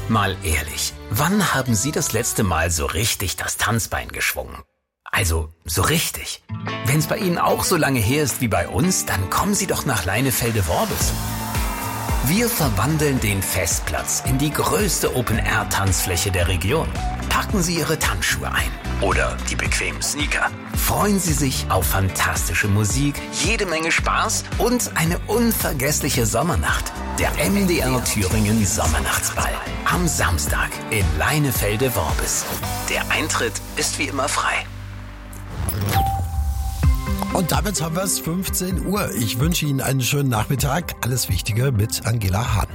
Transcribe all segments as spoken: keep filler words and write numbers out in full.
Mal ehrlich, wann haben Sie das letzte Mal so richtig das Tanzbein geschwungen? Also, so richtig. Wenn es bei Ihnen auch so lange her ist wie bei uns, dann kommen Sie doch nach Leinefelde-Worbis. Wir verwandeln den Festplatz in die größte Open-Air-Tanzfläche der Region. Packen Sie Ihre Tanzschuhe ein oder die bequemen Sneaker. Freuen Sie sich auf fantastische Musik, jede Menge Spaß und eine unvergessliche Sommernacht. Der M D R Thüringen Sommernachtsball am Samstag in Leinefelde-Worbis. Der Eintritt ist wie immer frei. Und damit haben wir es, fünfzehn Uhr. Ich wünsche Ihnen einen schönen Nachmittag. Alles Wichtige mit Angela Hahn.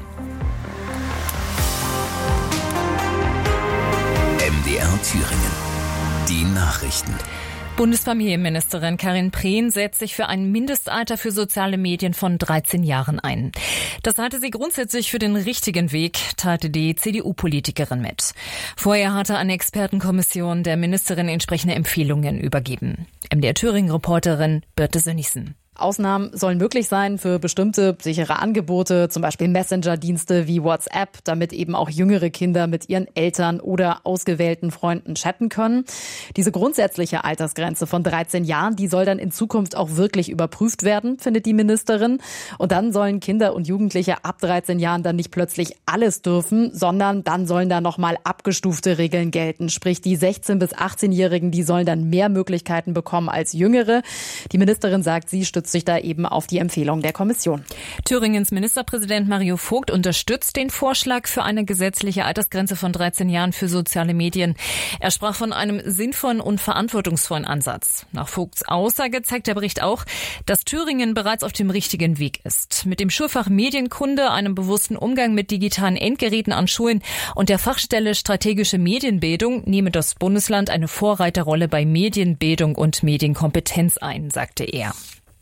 M D R Thüringen. Die Nachrichten. Bundesfamilienministerin Karin Prehn setzt sich für ein Mindestalter für soziale Medien von dreizehn Jahren ein. Das halte sie grundsätzlich für den richtigen Weg, teilte die C D U-Politikerin mit. Vorher hatte eine Expertenkommission der Ministerin entsprechende Empfehlungen übergeben. M D R Thüringen-Reporterin Birte Sönnigsen. Ausnahmen sollen möglich sein für bestimmte sichere Angebote, zum Beispiel Messenger-Dienste wie WhatsApp, damit eben auch jüngere Kinder mit ihren Eltern oder ausgewählten Freunden chatten können. Diese grundsätzliche Altersgrenze von dreizehn Jahren, die soll dann in Zukunft auch wirklich überprüft werden, findet die Ministerin. Und dann sollen Kinder und Jugendliche ab dreizehn Jahren dann nicht plötzlich alles dürfen, sondern dann sollen da nochmal abgestufte Regeln gelten. Sprich, die sechzehn- bis achtzehnjährigen, die sollen dann mehr Möglichkeiten bekommen als Jüngere. Die Ministerin sagt, sie stützt sich da eben auf die Empfehlung der Kommission. Thüringens Ministerpräsident Mario Vogt unterstützt den Vorschlag für eine gesetzliche Altersgrenze von dreizehn Jahren für soziale Medien. Er sprach von einem sinnvollen und verantwortungsvollen Ansatz. Nach Vogts Aussage zeigt der Bericht auch, dass Thüringen bereits auf dem richtigen Weg ist. Mit dem Schulfach Medienkunde, einem bewussten Umgang mit digitalen Endgeräten an Schulen und der Fachstelle Strategische Medienbildung nehme das Bundesland eine Vorreiterrolle bei Medienbildung und Medienkompetenz ein, sagte er.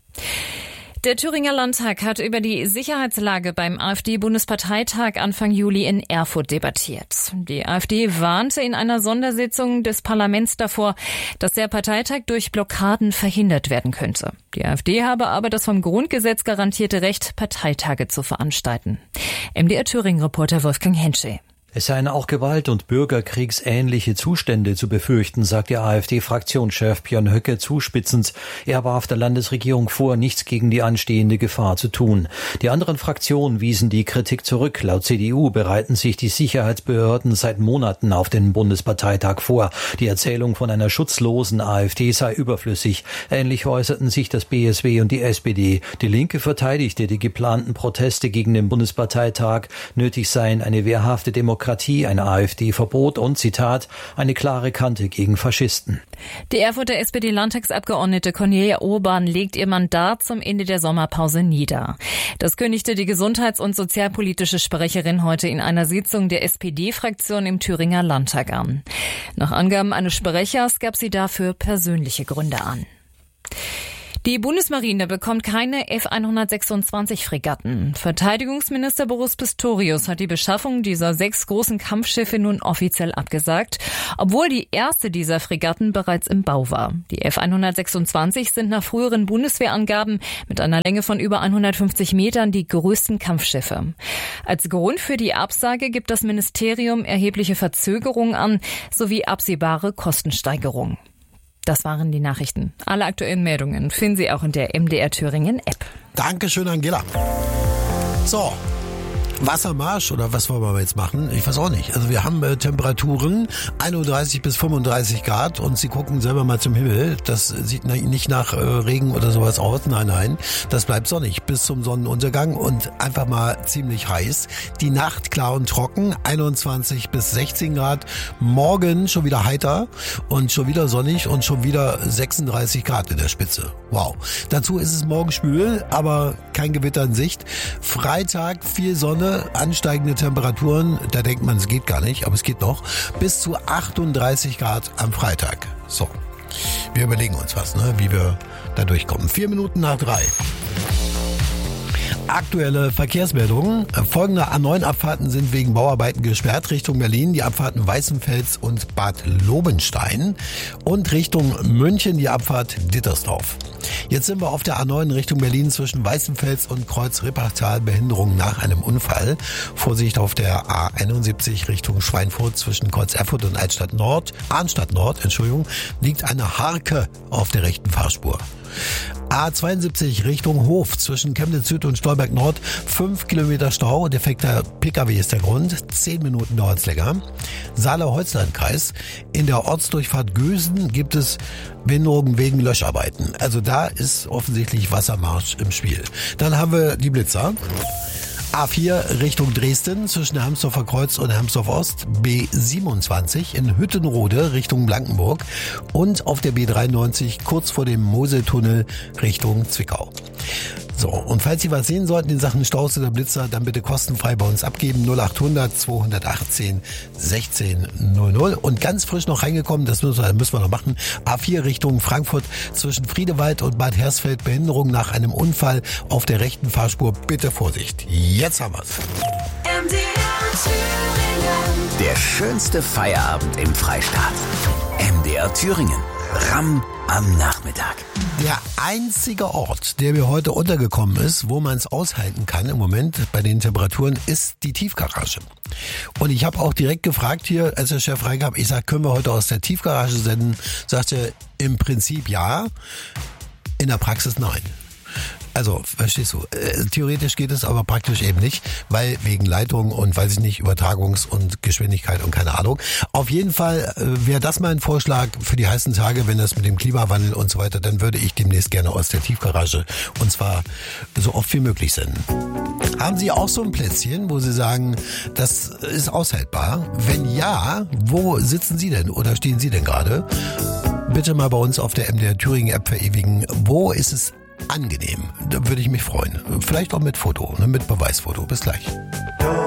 Der Thüringer Landtag hat über die Sicherheitslage beim AfD-Bundesparteitag Anfang Juli in Erfurt debattiert. Die AfD warnte in einer Sondersitzung des Parlaments davor, dass der Parteitag durch Blockaden verhindert werden könnte. Die AfD habe aber das vom Grundgesetz garantierte Recht, Parteitage zu veranstalten. M D R Thüringen-Reporter Wolfgang Henschel. Es seien auch Gewalt- und bürgerkriegsähnliche Zustände zu befürchten, sagt der AfD-Fraktionschef Björn Höcke zuspitzend. Er warf der Landesregierung vor, nichts gegen die anstehende Gefahr zu tun. Die anderen Fraktionen wiesen die Kritik zurück. Laut C D U bereiten sich die Sicherheitsbehörden seit Monaten auf den Bundesparteitag vor. Die Erzählung von einer schutzlosen AfD sei überflüssig. Ähnlich äußerten sich das B S W und die S P D. Die Linke verteidigte die geplanten Proteste gegen den Bundesparteitag. Nötig seien eine wehrhafte Demokratie, ein AfD-Verbot und, Zitat, eine klare Kante gegen Faschisten. Die Erfurter S P D-Landtagsabgeordnete Cornelia Urban legt ihr Mandat zum Ende der Sommerpause nieder. Das kündigte die gesundheits- und sozialpolitische Sprecherin heute in einer Sitzung der S P D-Fraktion im Thüringer Landtag an. Nach Angaben eines Sprechers gab sie dafür persönliche Gründe an. Die Bundesmarine bekommt keine F hundertsechsundzwanzig Fregatten. Verteidigungsminister Boris Pistorius hat die Beschaffung dieser sechs großen Kampfschiffe nun offiziell abgesagt, obwohl die erste dieser Fregatten bereits im Bau war. Die F hundertsechsundzwanzig sind nach früheren Bundeswehrangaben mit einer Länge von über hundertfünfzig Metern die größten Kampfschiffe. Als Grund für die Absage gibt das Ministerium erhebliche Verzögerungen an sowie absehbare Kostensteigerungen. Das waren die Nachrichten. Alle aktuellen Meldungen finden Sie auch in der M D R Thüringen App. Dankeschön, Angela. So. Wassermarsch oder was wollen wir jetzt machen? Ich weiß auch nicht. Also wir haben äh, Temperaturen einunddreißig bis fünfunddreißig Grad und Sie gucken selber mal zum Himmel. Das sieht na, nicht nach äh, Regen oder sowas aus. Nein, nein. Das bleibt sonnig bis zum Sonnenuntergang und einfach mal ziemlich heiß. Die Nacht klar und trocken, einundzwanzig bis sechzehn Grad. Morgen schon wieder heiter und schon wieder sonnig und schon wieder sechsunddreißig Grad in der Spitze. Wow. Dazu ist es morgen schwül, aber kein Gewitter in Sicht. Freitag viel Sonne, ansteigende Temperaturen, da denkt man, es geht gar nicht, aber es geht noch, bis zu achtunddreißig Grad am Freitag. So, wir überlegen uns was, ne, wie wir da durchkommen. Vier Minuten nach drei. Aktuelle Verkehrsmeldungen. Folgende A neun Abfahrten sind wegen Bauarbeiten gesperrt. Richtung Berlin die Abfahrten Weißenfels und Bad Lobenstein. Und Richtung München die Abfahrt Dittersdorf. Jetzt sind wir auf der A neun Richtung Berlin zwischen Weißenfels und Kreuz-Rippertal. Behinderung nach einem Unfall. Vorsicht auf der A einundsiebzig Richtung Schweinfurt zwischen Kreuz Erfurt und Altstadt Nord. Arnstadt Nord, Entschuldigung, liegt eine Harke auf der rechten Fahrspur. A zweiundsiebzig Richtung Hof zwischen Chemnitz Süd und Stolberg Nord. Fünf Kilometer Stau. Defekter Pkw ist der Grund. Zehn Minuten dauert's länger. Saale-Holstein-Kreis. In der Ortsdurchfahrt Gösen gibt es Behinderungen wegen Löscharbeiten. Also da ist offensichtlich Wassermarsch im Spiel. Dann haben wir die Blitzer. A vier Richtung Dresden zwischen Hermsdorfer Kreuz und Hermsdorf Ost, B siebenundzwanzig in Hüttenrode Richtung Blankenburg und auf der B dreiundneunzig kurz vor dem Moseltunnel Richtung Zwickau. So, und falls Sie was sehen sollten in Sachen Staus oder Blitzer, dann bitte kostenfrei bei uns abgeben. null achthundert zweihundertachtzehn sechzehn null null. Und ganz frisch noch reingekommen, das müssen wir, müssen wir noch machen, A vier Richtung Frankfurt zwischen Friedewald und Bad Hersfeld. Behinderung nach einem Unfall auf der rechten Fahrspur. Bitte Vorsicht. Jetzt haben wir's. Der schönste Feierabend im Freistaat. M D R Thüringen. Ramm am Nachmittag. Der einzige Ort, der mir heute untergekommen ist, wo man es aushalten kann im Moment bei den Temperaturen, ist die Tiefgarage. Und ich habe auch direkt gefragt hier, als der Chef reingab, ich sag, können wir heute aus der Tiefgarage senden? Sagte im Prinzip ja, in der Praxis nein. Also, verstehst du, äh, theoretisch geht es, aber praktisch eben nicht, weil wegen Leitung und weiß ich nicht, Übertragungs- und Geschwindigkeit und keine Ahnung. Auf jeden Fall äh, wäre das mein Vorschlag für die heißen Tage, wenn das mit dem Klimawandel und so weiter, dann würde ich demnächst gerne aus der Tiefgarage und zwar so oft wie möglich senden. Haben Sie auch so ein Plätzchen, wo Sie sagen, das ist aushaltbar? Wenn ja, wo sitzen Sie denn oder stehen Sie denn gerade? Bitte mal bei uns auf der M D R Thüringen App verewigen. Wo ist es angenehm? Da würde ich mich freuen. Vielleicht auch mit Foto, mit Beweisfoto. Bis gleich.